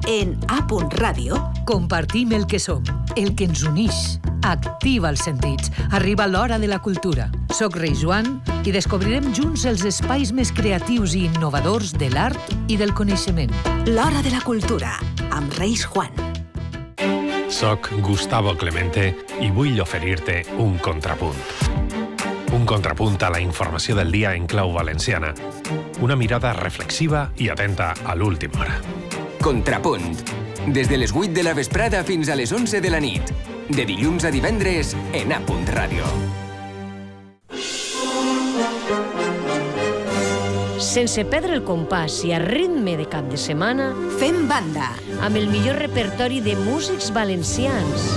En A.Radio compartim el que som, el que ens unix. Activa els sentits. Arriba l'hora de la cultura. Soc Reis Joan i descobrirem junts els espais més creatius i innovadors de l'art i del coneixement. L'Hora de la Cultura, amb Reis Juan. Soc Gustavo Clemente i vull oferir-te un contrapunt. Un contrapunt a la informació del dia en clau valenciana. Una mirada reflexiva i atenta a l'última hora. Contrapunt. Des de les 8 de la vesprada fins a les 11 de la nit. De dilluns a divendres en A.Radio. Sense perdre el compàs i a ritme de cap de setmana, Fem banda. amb el millor repertori de músics valencians.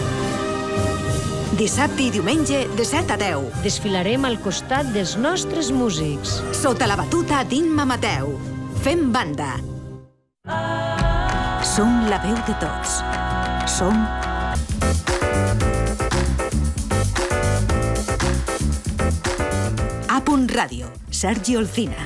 Dissabte i diumenge de 7 a 10. Desfilarem al costat dels nostres músics. Sota la batuta d'Imma Mateu. Fem banda. Som la veu de tots. Som A.Radio. Sergi Olcina.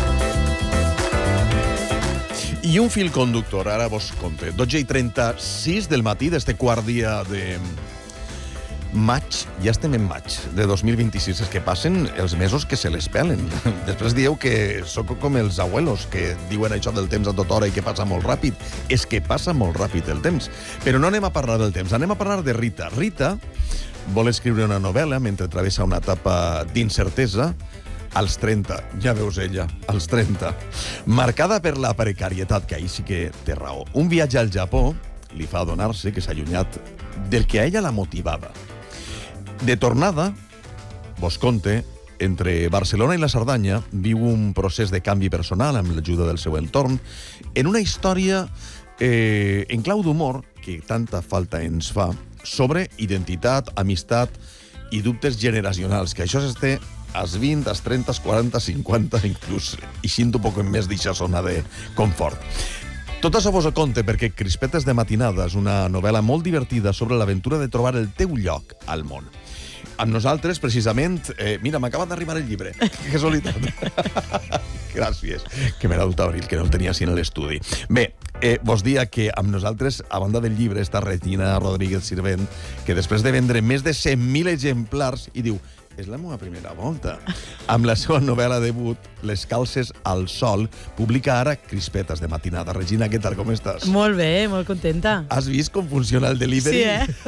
I un fil conductor, ara vos conte. 12:36 del matí d'este quart dia de maig, ja estem en maig de 2026, és que passen els mesos que se les pelen. Després dieu que sóc com els abuelos que diuen això del temps a tota hora i que passa molt ràpid. És que passa molt ràpid el temps. Però no anem a parlar del temps, anem a parlar de Rita. Rita vol escriure una novel·la mentre travessa una etapa d'incertesa als 30, ja veus ella, als 30. Marcada per la precarietat, que ahir sí que té raó. Un viatge al Japó li fa adonar-se que s'ha allunyat del que a ella la motivava. De tornada, vos conte, entre Barcelona i la Cerdanya viu un procés de canvi personal amb l'ajuda del seu entorn en una història en clau d'humor, que tanta falta ens fa, sobre identitat, amistat i dubtes generacionals, que això s'està als 20, als 30, als 40, als 50, inclús eixint un poc més d'eixa zona de confort. Tot això vos ho conte perquè Crispetes de matinada és una novel·la molt divertida sobre l'aventura de trobar el teu lloc al món. Amb nosaltres, precisament... mira, m'acaba d'arribar el llibre. Que casualitat. Gràcies. Que m'he dut a abril, que no el tenia així en l'estudi. Bé, vos dia que amb nosaltres, a banda del llibre, està Regina Rodríguez Sirvent, que després de vendre més de 100.000 exemplars, i diu... És la meva primera volta. Amb la seva novel·la debut, Les calces al sol, publica ara Crispetes de matinada. Regina, què tal, com estàs? Molt bé, molt contenta. Has vist com funciona el delivery?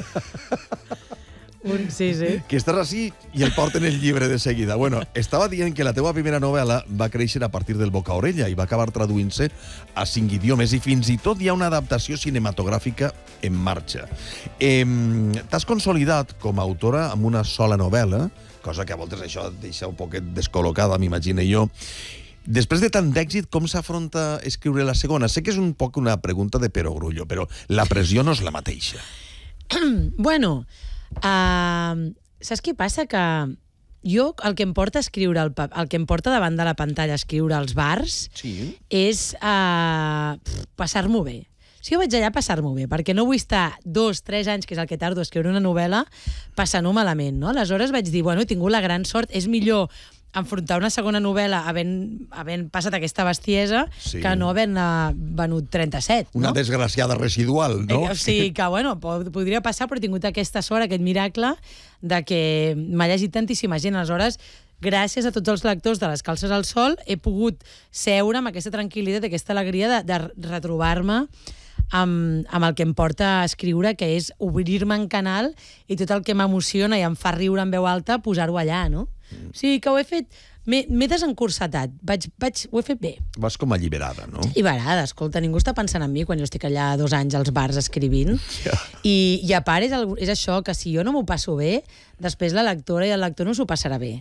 Sí, sí. Que estàs així i el porten el llibre de seguida. Bueno, estava dient que la teva primera novel·la va créixer a partir del boca a orella i va acabar traduint-se a 5 idiomes i fins i tot hi ha una adaptació cinematogràfica en marxa. T'has consolidat com a autora amb una sola novel·la, cosa que a voltes això et deixa un poquet descol·locada, m'imagino jo. Després de tant d'èxit, com s'afronta escriure la segona? Sé que és un poc una pregunta de perogrullo, però la pressió no és la mateixa. Bueno, saps què passa? Que jo el que em porta a escriure, el que em porta davant de la pantalla a escriure als bars és passar-m'ho bé. Si jo vaig allà a passar-m'ho bé, perquè no vull estar 2-3 anys, que és el que tardo a escriure una novel·la, passant-ho malament, no? Aleshores vaig dir, bueno, he tingut la gran sort, és millor enfrontar una segona novel·la havent passat aquesta bestiesa que no havent venut 37, no? Una desgraciada residual, no? O sigui que, bueno, podria passar, però he tingut aquesta sort, aquest miracle, de que m'ha llegit tantíssima gent. Aleshores, gràcies a tots els lectors de Les calces al sol, he pogut seure amb aquesta tranquil·litat, aquesta alegria de retrobar-me amb el que em porta a escriure, que és obrir-me en canal i tot el que m'emociona i em fa riure en veu alta, posar-ho allà, no? O sigui que ho he fet... M'he desencursatat. Ho he fet bé. Vas com alliberada, no? Alliberada, escolta, ningú està pensant en mi quan jo estic allà 2 anys als bars escrivint. I a part és això, que si jo no m'ho passo bé, després la lectora i el lector no s'ho passarà bé.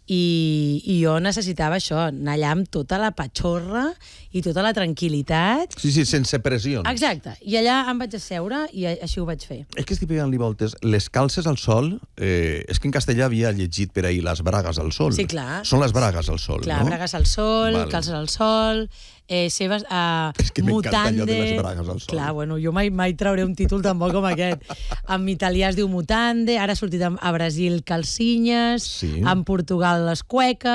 I jo necessitava això, anar allà amb tota la patxorra i tota la tranquil·litat. Sí, sense pressions. Exacte. I allà em vaig asseure i així ho vaig fer. És que estic pegant-li voltes. Les calces al sol, és que en castellà havia llegit per ahir les bragues al sol. Sí, clar. Són les bragues al sol, clar, no? Clar, bragues al sol, calces al sol... seves és que m'encanta allò de les bragues al sol. Clar, bueno, jo mai trauré un títol tan bo com aquest. En italià es diu mutande, ara ha sortit a Brasil calcinyes, en Portugal les cueques,